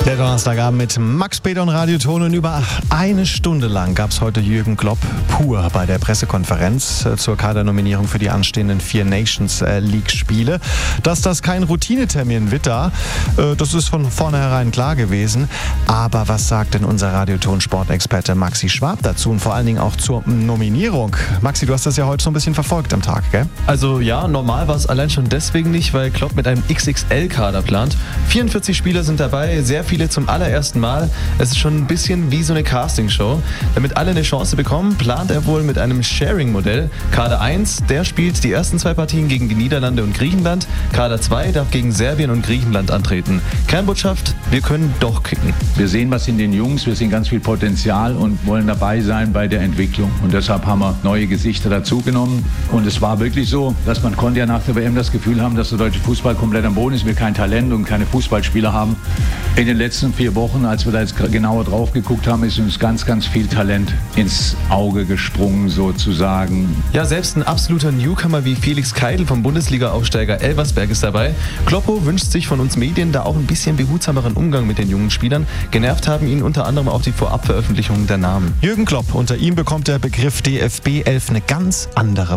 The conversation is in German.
Der Donnerstagabend mit Max Peter und Radioton, und über eine Stunde lang gab es heute Jürgen Klopp pur bei der Pressekonferenz zur Kadernominierung für die anstehenden 4 Nations League-Spiele. Dass das kein Routinetermin wird das ist von vornherein klar gewesen. Aber was sagt denn unser Radioton-Sportexperte Maxi Schwab dazu und vor allen Dingen auch zur Nominierung? Maxi, du hast das ja heute so ein bisschen verfolgt am Tag, gell? Also ja, normal war es allein schon deswegen nicht, weil Klopp mit einem XXL-Kader plant. 44 Spieler sind dabei, sehr viele zum allerersten Mal. Es ist schon ein bisschen wie so eine Castingshow. Damit alle eine Chance bekommen, plant er wohl mit einem Sharing-Modell. Kader 1, der spielt die ersten 2 Partien gegen die Niederlande und Griechenland. Kader 2 darf gegen Serbien und Griechenland antreten. Kernbotschaft: wir können doch kicken. Wir sehen was in den Jungs, wir sehen ganz viel Potenzial und wollen dabei sein bei der Entwicklung. Und deshalb haben wir neue Gesichter dazugenommen. Und es war wirklich so, dass man konnte ja nach der WM das Gefühl haben, dass der deutsche Fußball komplett am Boden ist, wir kein Talent und keine Fußballspieler haben. In den letzten 4 Wochen, als wir da jetzt genauer drauf geguckt haben, ist uns ganz, ganz viel Talent ins Auge gesprungen sozusagen. Ja, selbst ein absoluter Newcomer wie Felix Keidl vom Bundesliga-Aufsteiger Elversberg ist dabei. Kloppo wünscht sich von uns Medien da auch ein bisschen behutsameren Umgang mit den jungen Spielern. Genervt haben ihn unter anderem auch die Vorabveröffentlichungen der Namen. Jürgen Klopp, unter ihm bekommt der Begriff DFB 11 eine ganz andere